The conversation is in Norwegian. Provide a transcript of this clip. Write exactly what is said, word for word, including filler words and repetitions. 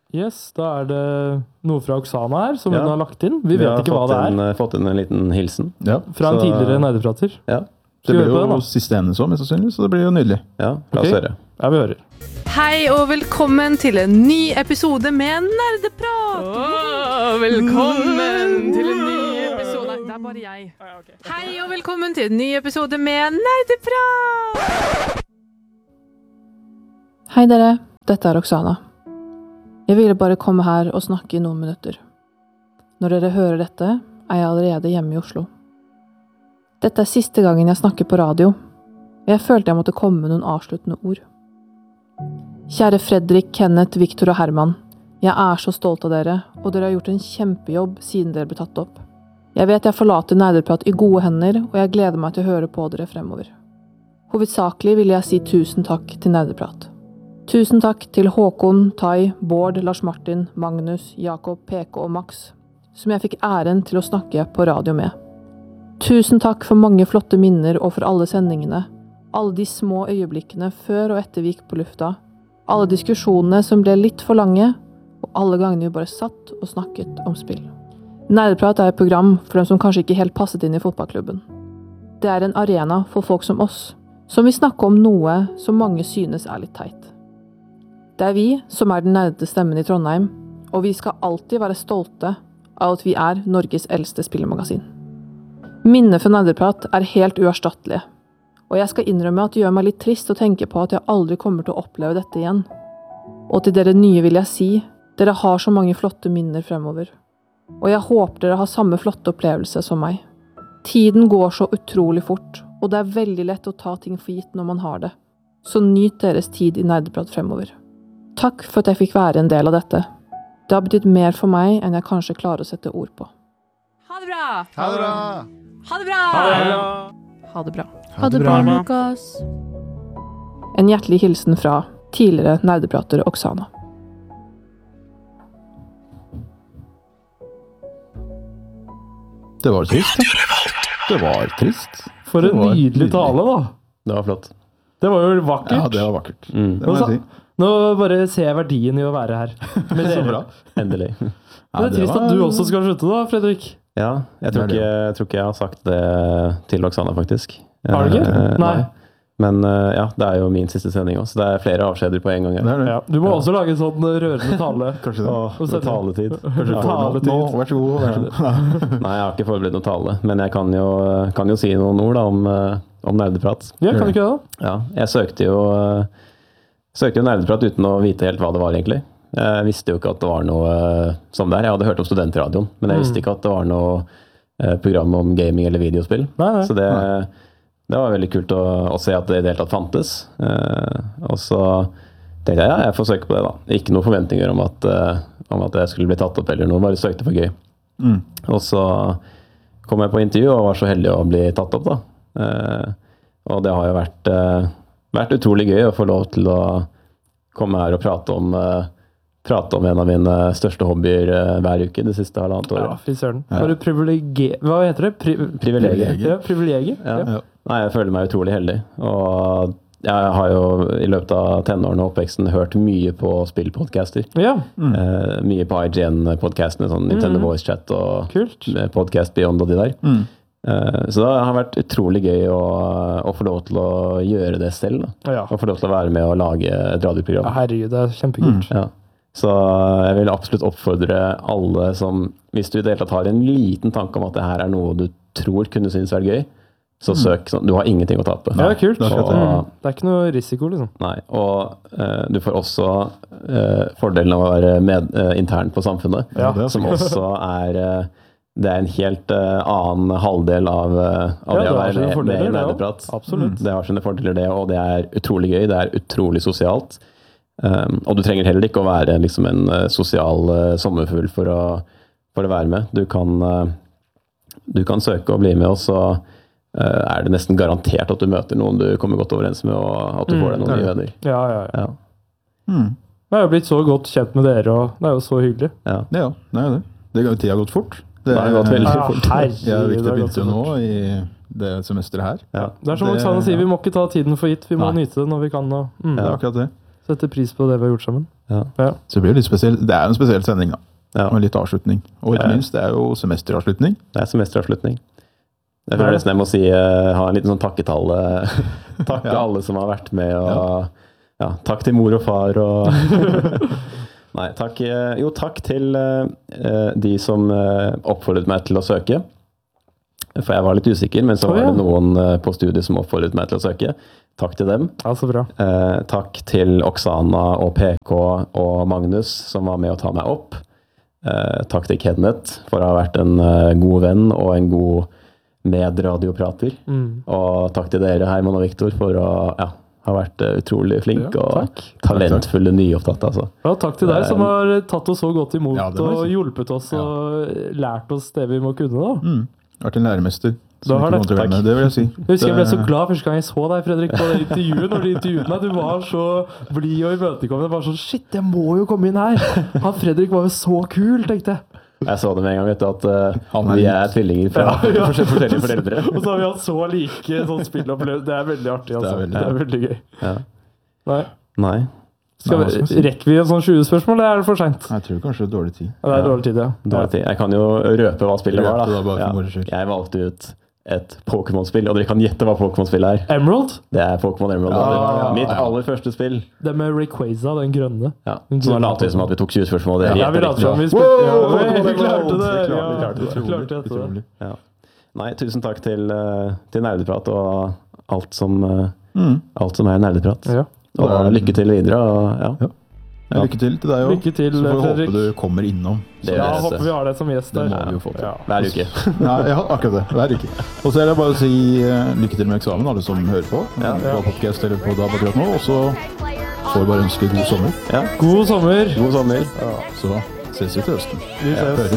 Yes, da er det noe fra Oksana her, som ja. hun har lagt inn. Vi, Vi vet ikke hva det er. Vi har fått inn en liten hilsen. Ja. Fra en så, tidligere nerdeprater. Ja. Det blir jo den, siste ene så, mest sannsynlig, så det blir jo nydelig. Ja, la oss okay. høre. Ja, vi hører. Hei og velkommen til en ny episode med Nerdeprat! Oh, velkommen til en ny episode. Nei, det er bare jeg. Hei og velkommen til en ny episode med Nerdeprat! Hei dere, dette er Oksana. Jeg ville bare komme her og snakke i noen minutter. Når dere hører dette, er jeg allerede hjemme i Oslo. Dette er siste gangen jeg snakker på radio. Jeg følte jeg måtte komme med noen avsluttende ord. Kjære Fredrik, Kenneth, Victor og Herman. Jeg er så stolt av dere, og dere har gjort en kjempejobb siden dere ble tatt opp. Jeg vet jeg forlater Nerdeprat i gode hender, og jeg gleder meg til å høre på dere fremover. Hovedsakelig vil jeg si tusen takk til Nerdeprat. Tusen takk til Håkon, Tai, Bård, Lars Martin, Magnus, Jakob, P K og Max, som jeg fikk æren til å snakke på radio med. Tusen takk for mange flotte minner og for alle sendingene, alle de små øyeblikkene før og etter vi gikk på lufta, alle diskusjonene som ble litt for lange, og alle gangene vi bare satt og snakket om spill. Nerdeprat er et program for dem som kanskje ikke helt passet inn i fotballklubben. Det er en arena for folk som oss, som vil snakke om noe som mange synes er litt teit. Det er vi som er den nerdete stemmen i Trondheim, og vi skal alltid være stolte av at vi er Norges eldste spillemagasin. Minnet for Nerdeprat er helt uerstattelige, og jeg skal innrømme at det gjør meg litt trist å tenke på at jeg aldri kommer til å oppleve dette igjen. Og til dere nye vil jeg si, dere har så mange flotte minner fremover, og jeg håper dere har samme flotte opplevelse som meg. Tiden går så utrolig fort, og det er veldig lett å ta ting for gitt når man har det, så nyt deres tid i Nerdeprat fremover. Takk for at jeg fikk være en del av dette. Det har betydd mer for meg enn jeg kanskje klarer å sette ord på. Ha det bra! Ha det bra! Ha det bra! Ha det bra! Ha det bra, ha det bra Lukas. En hjertelig hilsen fra tidligere nerdeprater Oksana. Det var trist, da. Det var trist. For en nydelig tale, da. Det var flott. Det var jo vakkert. Ja, det var vakkert. Mm. Det må jeg si. Nå bare ser jeg verdien i å være her. Så bra. Endelig. Ja, det er trist var... at du også skal slutte da, Fredrik. Ja, jeg tror, ikke, jeg tror ikke jeg har sagt det til Oksana, faktisk. Har du ikke? Eh, nei. nei. Men ja, det er jo min siste sending også. Det er flere avskjeder på en gang. Det er det. Ja, du må ja. også lage en sånn rørende tale. Kanskje det. Åh, det taletid. Kanskje taletid. Nå, vær så god. Vær så god. Nei, jeg har ikke forberedt noen tale. Men jeg kan jo, kan jo si noen ord da, om, om nerdeprat. Ja, kan du ikke det? Ja, jeg søkte jo... Søkte jo nerdeprat uten å vite helt hva det var egentlig. Jeg visste jo ikke at det var noe som der. Jeg hadde hørt om studentradioen, men jeg visste ikke at det var noe program om gaming eller videospill. Nei, nei. Så det, det var veldig kult å, å se at det i det hele tatt fantes. Og så tenkte jeg, ja, jeg får søke på det da. Ikke noen forventninger om at, om at jeg skulle bli tatt opp eller noe, bare søkte for gøy. Mm. Og så kom jeg på intervju og var så heldig å bli tatt opp da. Og det har jo vært... vært utrolig gøy å få lov til å komme her og prate om, uh, prate om en av mine største hobbyer uh, hver uke det siste halvannet året. Ja, fy søren. Bare privilegier... Hva heter det? Pri privilegier. Ja, privilegier. Ja. Ja. Nei, jeg føler meg utrolig heldig. Og jeg har jo i løpet av tenårene og oppveksten hørt mye på spillpodcaster. Ja. Mm. Uh, mye på I G N-podcastene, sånn Nintendo mm. Voice Chat og Kult. Podcast Beyond og de der. Mm. Så det har vært utrolig gøy å, å få lov til å gjøre det selv. Da. Ja. Og få lov til å være med og lage et radioprogram. Ja, herregud, det er kjempekult. Mm. Ja. Så jeg vil absolutt oppfordre alle som, hvis du i det hele tatt har en liten tanke om at det her er noe du tror kunne synes være gøy, så mm. søk. Du har ingenting å tape. Ja, det er kult. Og, mm. Det er ikke noe risiko, liksom. Nei, og uh, du får også uh, fordelen av å være med, uh, intern på samfunnet, ja. som også er... Uh, Det er en helt uh, annen halvdel av, uh, av ja, det å være med, med i nerdeprat. Absolutt. Det har sine fordeler det, og det er utrolig gøy, det er utrolig sosialt. Um, og du trenger heller ikke å være liksom, en uh, sosial uh, sommerfugl for å, for å være med. Du kan, uh, du kan søke og bli med, og så uh, er det nesten garantert at du møter noen du kommer godt overens med, og at du mm, får deg noen nye venner. Ja, ja, ja. ja. Mm. Jeg har jo blitt så godt kjent med dere, og det er jo så hyggelig. Ja, ja det er det. Det har tida gått fort. Det har gått veldig ja, fort. Herregud, jeg har det begynt nå i det semesteret her. Ja. Det er som Oksana sier, vi må ikke ta tiden for gitt, vi må Nei. nyte det når vi kan. Og, mm. Det er akkurat det. Setter pris på det vi har gjort sammen. Ja. Ja. Så det blir litt spesiell. Det er jo en spesiell sending da. Ja. Og litt avslutning. Og ikke Ja. minst, det er jo semesteravslutning. Det er semesteravslutning. Jeg føler nesten jeg må si, uh, ha en liten sånn takketale. Takke Ja. alle som har vært med, og ja, takk til mor og far. Og Nei, takk, uh, jo, takk til uh, de som uh, oppfordret meg til å søke. For jeg var litt usikker, men så Oh, var ja. det noen uh, på studiet som oppfordret meg til å søke. Takk til dem. Ja, så bra. Uh, takk til Oksana og P K og Magnus som var med å ta meg opp. Uh, takk til Kenneth for å ha vært en uh, god venn og en god medradioprater. Mm. Og takk til dere, Herman og Viktor, for å ja, ha vært uh, utrolig flink Ja, og takk. talentfulle nyopptatt. Altså. Ja, takk til deg som har tatt oss så godt imot Ja, det må jeg og si. hjulpet oss og lært oss det vi må kunne da. Mm. Vært en læremester. Da har det. Som ikke kommer til å være med, det vil jeg si. Jeg husker jeg ble så Det- glad første gang jeg så deg, Fredrik, på det intervjuet. Når de intervjuet meg, du var så blid og imøtekommende. Bare sånn, shit, jeg må jo komme inn her. Han Fredrik var jo så kul, tenkte jeg. Jeg så det med en gang, vet du, at uh, Han er vi lik. er tvillinger fra Ja, ja. forskjell- forskjellige foreldre. Og så har vi hatt så like sånn spillopplevelse. Det er veldig artig, altså. Det er veldig- Det er veldig gøy. Ja. Nei. Nei. Skal Nei, hva skal vi, jeg si? rekker vi en sånn tjue spørsmål, eller er det for sent? Jeg tror kanskje det er dårlig tid. Ja, det er dårlig tid, ja. Dårlig tid. Jeg kan jo røpe hva spillet var, Røpe da. da, bare for Ja. moro skyld. Jeg valgte ut et Pokémon-spill, og dere kan gjette hva Pokémon-spill er. Emerald? Det er Pokémon Emerald. Ja, det. ja, Mitt ja. aller første spill. Det med Rayquaza, den grønne. Ja. Så nå later vi som at vi tok tjue spørsmål. Det er Ja, vi helt later riktig. som vi Wow, spilte. Ja, wow, vi, wow, vi klarte det. wow, Ja, vi vi klarte det. klarte det. Utrolig. Ja. Nei, tusen takk til, uh, til Nerdeprat og alt som, uh, Mm. alt som er Nerdeprat. Ja. Og lykke til videre. Og, ja. Ja. Ja, lykke til til deg òg. Lykke til, Så får vi Fredrik. håpe du kommer innom. Det Ja, gjør jeg. håper vi har deg som gjest der. Det må vi jo få til. Ja. Hver uke. Ja, ja, akkurat det. Hver uke. Og så er det bare å si uh, lykke til med eksamen, alle som hører på. Ja. På podcast eller på D A B akkurat nå. Og så får vi bare ønske god sommer. Ja. God sommer! God sommer. Så ses vi til høsten. Vi ses.